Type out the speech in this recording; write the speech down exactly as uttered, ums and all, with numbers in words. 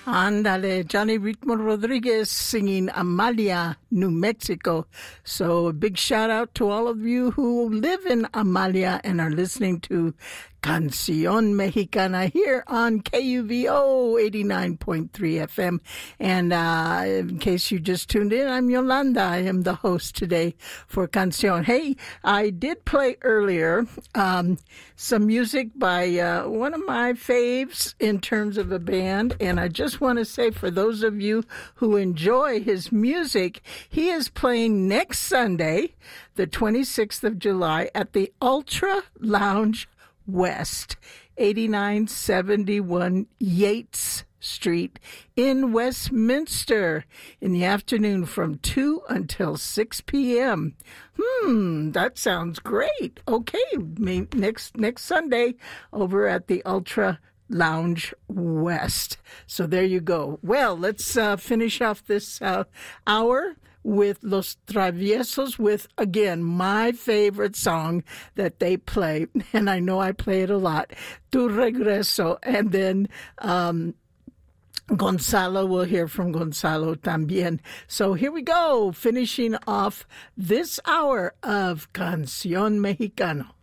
Ándale, Johnny Ritmo Rodriguez singing Amalia, New Mexico. So a big shout out to all of you who live in Amalia and are listening to Canción Mexicana here on K U V O eighty-nine point three F M. And uh, in case you just tuned in, I'm Yolanda. I am the host today for Canción. Hey, I did play earlier um, some music by uh, one of my faves in terms of a band. And I just want to say, for those of you who enjoy his music, he is playing next Sunday, the twenty-sixth of July, at the Ultra Lounge West, eighty-nine seventy-one Yates Street in Westminster in the afternoon from two until six p.m. Hmm, that sounds great. Okay, next next Sunday over at the Ultra Lounge West. So there you go. Well, let's uh, finish off this uh, hour with Los Traviesos, with, again, my favorite song that they play, and I know I play it a lot, Tu Regreso, and then um, Gonzalo, we'll hear from Gonzalo también. So here we go, finishing off this hour of Canción Mexicano.